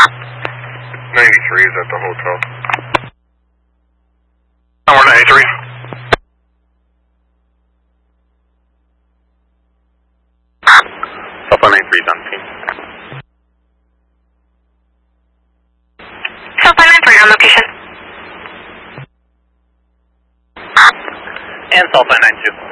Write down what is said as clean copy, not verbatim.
93 is at the hotel. Tower 93. Southwest 93 is on scene. Southwest 93 on location. And Southwest 92.